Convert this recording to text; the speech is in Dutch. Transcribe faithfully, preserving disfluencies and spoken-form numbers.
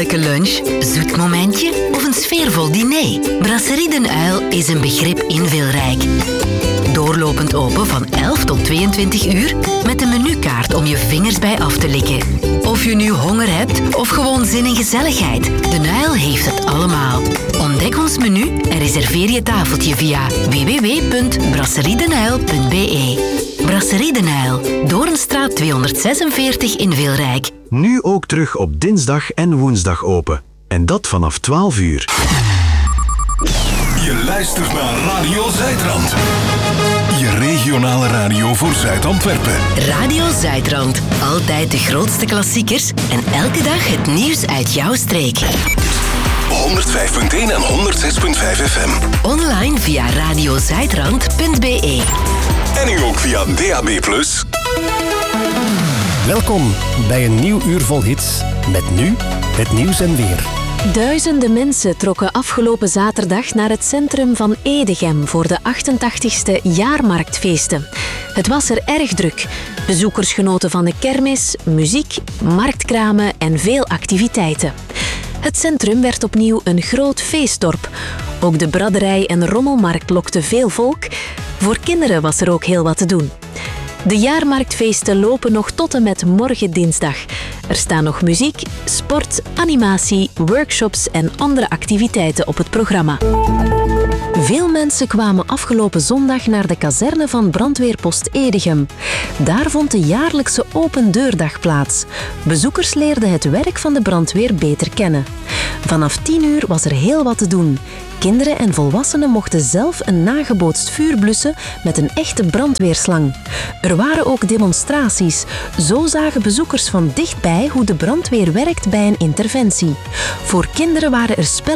heerlijke lunch, zoet momentje of een sfeervol diner? Brasserie Den Uil is een begrip in Vilrijk. Doorlopend open van elf tot tweeëntwintig uur met een menukaart om je vingers bij af te likken. Of je nu honger hebt of gewoon zin in gezelligheid, Den Uil heeft het allemaal. Ontdek ons menu en reserveer je tafeltje via w w w punt brasseriedenuil punt b e. Brasserie Den Uil, Doornstraat tweehonderdzesenveertig in Vilrijk. Nu ook terug op dinsdag en woensdag open. En dat vanaf twaalf uur. Je luistert naar Radio Zuidrand. Je regionale radio voor Zuid-Antwerpen. Radio Zuidrand. Altijd de grootste klassiekers en elke dag het nieuws uit jouw streek. honderdvijf punt één en honderdzes punt vijf F M. Online via radiozuidrand punt b e. En nu ook via D A B plus. Welkom bij een nieuw uur vol hits. Met nu het nieuws en weer. Duizenden mensen trokken afgelopen zaterdag naar het centrum van Edegem voor de achtentachtigste jaarmarktfeesten. Het was er erg druk. Bezoekers genoten van de kermis, muziek, marktkramen en veel activiteiten. Het centrum werd opnieuw een groot feestdorp. Ook de braderij en rommelmarkt lokte veel volk. Voor kinderen was er ook heel wat te doen. De jaarmarktfeesten lopen nog tot en met morgen dinsdag. Er staan nog muziek, sport, animatie, workshops en andere activiteiten op het programma. Veel mensen kwamen afgelopen zondag naar de kazerne van brandweerpost Edegem. Daar vond de jaarlijkse open deurdag plaats. Bezoekers leerden het werk van de brandweer beter kennen. Vanaf tien uur was er heel wat te doen. Kinderen en volwassenen mochten zelf een nagebootst vuur blussen met een echte brandweerslang. Er waren ook demonstraties. Zo zagen bezoekers van dichtbij hoe de brandweer werkt bij een interventie. Voor kinderen waren er spellen